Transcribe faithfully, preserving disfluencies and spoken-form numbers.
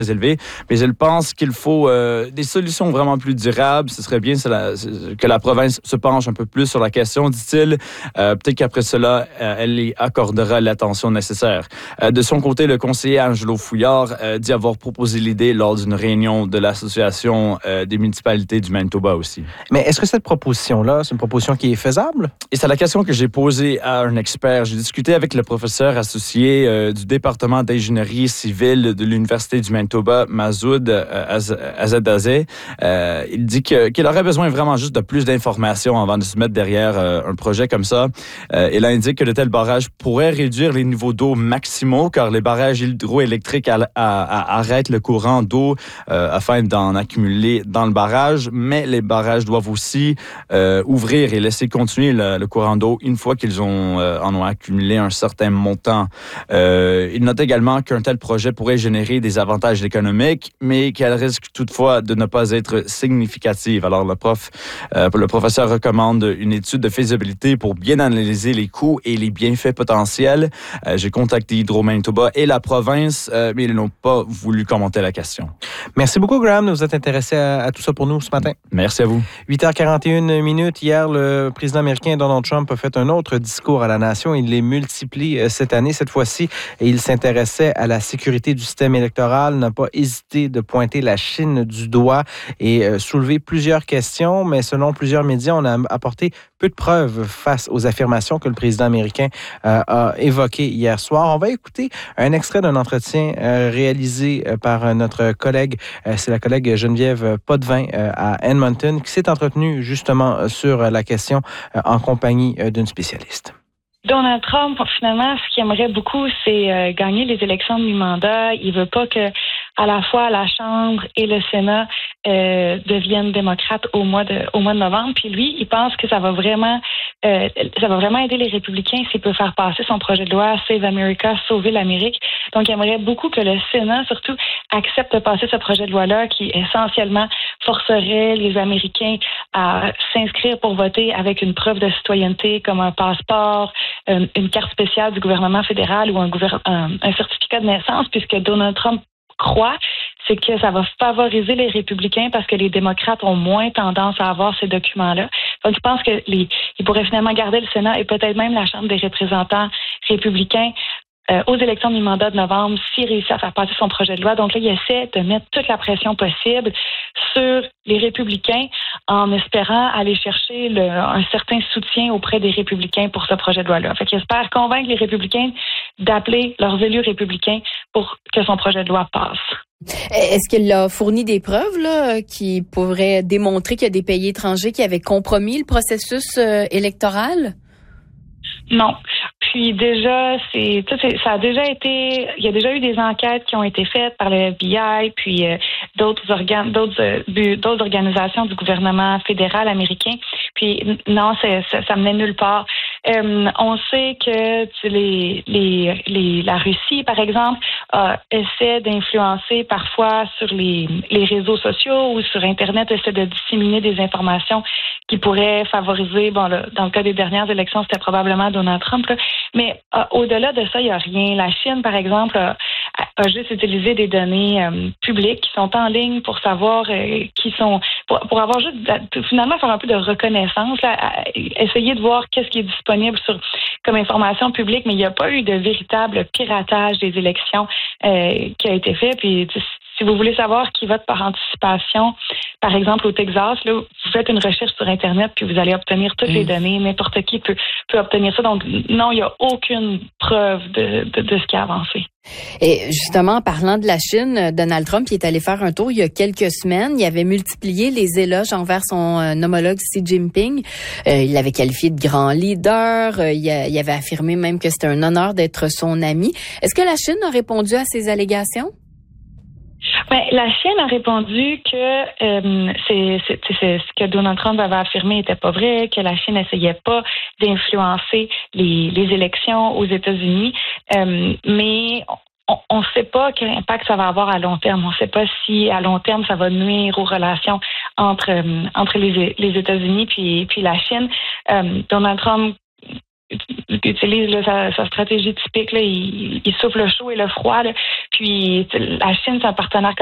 élevé, mais il pense qu'il faut euh, des solutions vraiment plus durables. Ce serait bien la, que la province se penche un peu plus sur la question, dit-il. Euh, peut-être qu'après cela, euh, elle y accordera l'attention nécessaire. Euh, de son côté, le conseiller Angelo Fouillard euh, dit avoir proposé l'idée lors d'une réunion de l'Association euh, des municipalités du Manitoba aussi. Mais est-ce que cette proposition-là, c'est une proposition qui est faisable? Et c'est la question que j'ai posée à un expert. J'ai discuté avec le professeur associé euh, du département d'ingénierie civile de l'Université du Manitoba, Masoud Azadazeh. Euh, il dit que, qu'il aurait besoin vraiment juste de plus d'informations avant de se mettre derrière euh, un projet comme ça. Euh, il indique que de tels barrages pourraient réduire les niveaux d'eau maximaux car les barrages hydroélectriques à, à, à, arrêtent le courant d'eau euh, afin d'en accumuler dans le barrage, mais les barrages doivent aussi euh, ouvrir et laisser continuer le, le courant d'eau une fois qu'ils ont, euh, en ont accumulé un certain montant. Euh, il note également qu'un tel projet pourrait générer des avantages économiques, mais qu'elle risque toutefois de ne pas être significative. Alors, le prof, euh, le professeur recommande une étude de faisabilité pour bien analyser les coûts et les bienfaits potentiels. Euh, j'ai contacté Hydro-Manitoba et la province, euh, mais ils n'ont pas voulu commenter la question. Merci beaucoup, Graham, de vous être intéressé à, à tout ça pour nous ce matin. Merci à vous. huit heures quarante et une minutes. Hier, le président américain Donald Trump a fait un autre discours à la nation. Il les multiplie cette année. Cette fois-ci, il s'intéressait à la sécurité du système électoral, n'a pas hésité de pointer la Chine du doigt et euh, soulever plusieurs questions, mais selon plusieurs médias, on a apporté peu de preuves face aux affirmations que le président américain euh, a évoquées hier soir. On va écouter un extrait d'un entretien euh, réalisé euh, par notre collègue, euh, c'est la collègue Geneviève Potvin euh, à Edmonton, qui s'est entretenue justement sur la question euh, en compagnie euh, d'une spécialiste. Donald Trump, finalement, ce qu'il aimerait beaucoup, c'est euh, gagner les élections de mi-mandat. Il veut pas que à la fois la Chambre et le Sénat euh, deviennent démocrates au mois de au mois de novembre. Puis lui, il pense que ça va vraiment euh, ça va vraiment aider les républicains s'il peut faire passer son projet de loi Save America, sauver l'Amérique. Donc, il aimerait beaucoup que le Sénat, surtout, accepte de passer ce projet de loi-là qui essentiellement forcerait les Américains à s'inscrire pour voter avec une preuve de citoyenneté comme un passeport, une, une carte spéciale du gouvernement fédéral ou un, gouver- un, un certificat de naissance, puisque Donald Trump croit, c'est que ça va favoriser les républicains parce que les démocrates ont moins tendance à avoir ces documents-là. Donc, je pense que les, ils pourraient finalement garder le Sénat et peut-être même la Chambre des représentants républicains euh, aux élections du mandat de novembre s'il réussit à faire passer son projet de loi. Donc là, il essaie de mettre toute la pression possible sur les républicains en espérant aller chercher le, un certain soutien auprès des républicains pour ce projet de loi-là. Fait qu'il espère convaincre les républicains d'appeler leurs élus républicains pour que son projet de loi passe. Est-ce qu'il a fourni des preuves là, qui pourraient démontrer qu'il y a des pays étrangers qui avaient compromis le processus euh, électoral? Non. Puis déjà, c'est, c'est, ça a déjà été, il y a déjà eu des enquêtes qui ont été faites par le F B I, puis euh, d'autres organes, d'autres, euh, d'autres organisations du gouvernement fédéral américain. Puis non, c'est, ça, ça menait nulle part. Euh, on sait que tu, les, les, les, la Russie, par exemple, euh, essaie d'influencer parfois sur les, les réseaux sociaux ou sur Internet, essaie de disséminer des informations qui pourraient favoriser, bon, là, dans le cas des dernières élections, c'était probablement Donald Trump, là, mais euh, au-delà de ça, il n'y a rien. La Chine, par exemple, a, a juste utilisé des données euh, publiques qui sont en ligne pour savoir euh, qui sont, pour, pour avoir juste, finalement, faire un peu de reconnaissance, là, essayer de voir qu'est-ce qui est disponible sur, comme information publique, mais il n'y a pas eu de véritable piratage des élections euh, qui a été fait. Puis, si vous voulez savoir qui vote par anticipation, par exemple au Texas, là, vous faites une recherche sur Internet puis vous allez obtenir toutes mmh. les données. N'importe qui peut, peut obtenir ça. Donc, non, il n'y a aucune preuve de, de, de ce qui a avancé. Et justement, en parlant de la Chine, Donald Trump il est allé faire un tour il y a quelques semaines. Il avait multiplié les éloges envers son euh, homologue Xi Jinping. Euh, il l'avait qualifié de grand leader. Euh, il, a, il avait affirmé même que c'était un honneur d'être son ami. Est-ce que la Chine a répondu à ces allégations? Ben, la Chine a répondu que euh, c'est, c'est, c'est, ce que Donald Trump avait affirmé n'était pas vrai, que la Chine n'essayait pas d'influencer les, les élections aux États-Unis, euh, mais on ne sait pas quel impact ça va avoir à long terme. On ne sait pas si à long terme ça va nuire aux relations entre euh, entre les, les États-Unis puis puis la Chine. Euh, Donald Trump utilise là, sa, sa stratégie typique. Là, il, il souffle le chaud et le froid. Là. Puis la Chine, c'est un partenaire